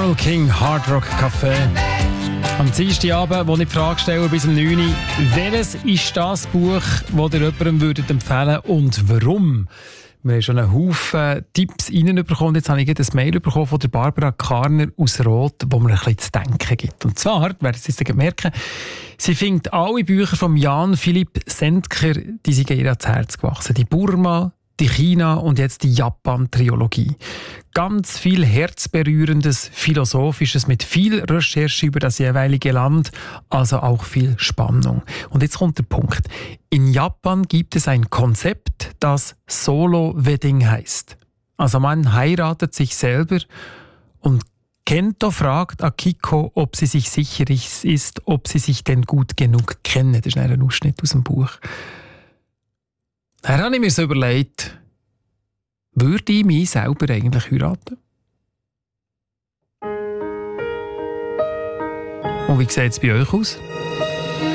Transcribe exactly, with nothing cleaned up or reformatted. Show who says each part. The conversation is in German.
Speaker 1: Carole King, Hard Rock Café. Am Dienstagabend, wo ich die Frage stelle, bis um neun Uhr, welches ist das Buch, das ihr jemandem würdet empfehlen und warum? Wir haben schon einen Haufen Tipps reinbekommen. Jetzt habe ich ein Mail bekommen von der Barbara Karner aus Roth, wo mir ein bisschen zu denken gibt. Und zwar, werden Sie es merken, sie findet alle Bücher von Jan Philipp Sendker, die sind ihr ans Herz gewachsen. Die Burma, die China und jetzt die Japan-Triologie. Ganz viel Herzberührendes, Philosophisches mit viel Recherche über das jeweilige Land, also auch viel Spannung. Und jetzt kommt der Punkt. In Japan gibt es ein Konzept, das Solo-Wedding heißt. Also man heiratet sich selber und Kento fragt Akiko, ob sie sich sicher ist, ob sie sich denn gut genug kennen. Das ist ein Ausschnitt aus dem Buch. Da habe ich mir so überlegt, würde ich mich selber eigentlich heiraten? Und wie sieht es bei euch aus?